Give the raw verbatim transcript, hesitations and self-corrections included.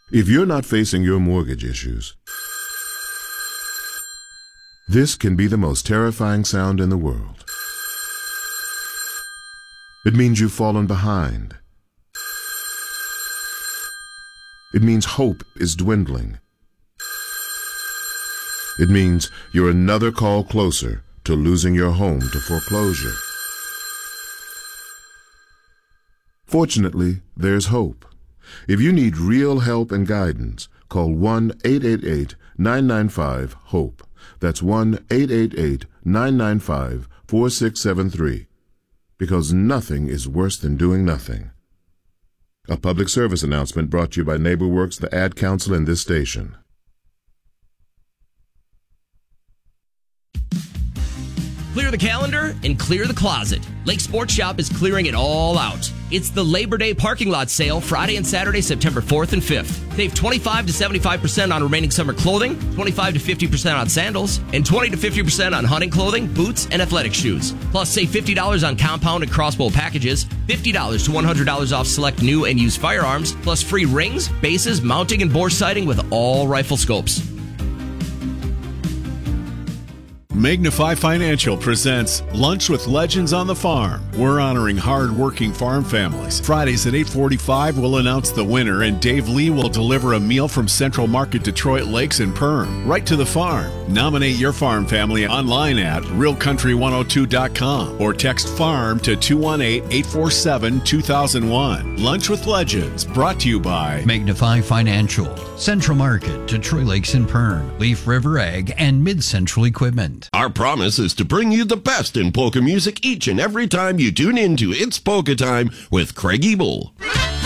If you're not facing your mortgage issues, this can be the most terrifying sound in the world. It means you've fallen behind. It means hope is dwindling. It means you're another call closer to losing your home to foreclosure. Fortunately, there's hope. If you need real help and guidance, call one eight eight eight, nine nine five, HOPE. That's one eight eight eight, nine nine five, four six seven three. Because nothing is worse than doing nothing. A public service announcement brought to you by NeighborWorks, the Ad Council, and this station. Clear the calendar and clear the closet. Lake Sports Shop is clearing it all out. It's the Labor Day parking lot sale Friday and Saturday, September fourth and fifth. Save twenty-five to seventy-five percent on remaining summer clothing, twenty-five to fifty percent on sandals, and twenty to fifty percent on hunting clothing, boots, and athletic shoes. Plus, save fifty dollars on compound and crossbow packages, fifty dollars to one hundred dollars off select new and used firearms, plus free rings, bases, mounting, and bore sighting with all rifle scopes. Magnify Financial presents Lunch with Legends on the Farm. We're honoring hard-working farm families. Fridays at eight forty-five, we'll announce the winner, and Dave Lee will deliver a meal from Central Market Detroit Lakes and Perm, right to the farm. Nominate your farm family online at real country one oh two dot com or text FARM to two one eight, eight four seven, two thousand one. Lunch with Legends, brought to you by Magnify Financial, Central Market, Detroit Lakes and Perm, Leaf River Ag, and Mid Central Equipment. Our promise is to bring you the best in polka music each and every time you tune in to It's Polka Time with Craig Ebel.